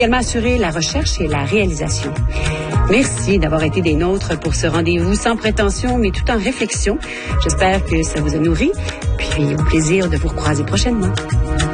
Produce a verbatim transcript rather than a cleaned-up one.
également assuré la recherche et la réalisation. Merci d'avoir été des nôtres pour ce rendez-vous sans prétention, mais tout en réflexion. J'espère que ça vous a nourri, puis au plaisir de vous recroiser prochainement.